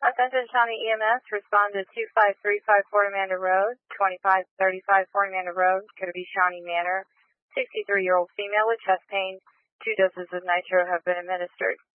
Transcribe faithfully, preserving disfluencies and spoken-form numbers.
Attention Shawnee E M S, respond to two five three five Fort Amanda Road, twenty-five thirty-five Fort Amanda Road, could be Shawnee Manor. sixty-three-year-old female with chest pain. Two doses of nitro have been administered.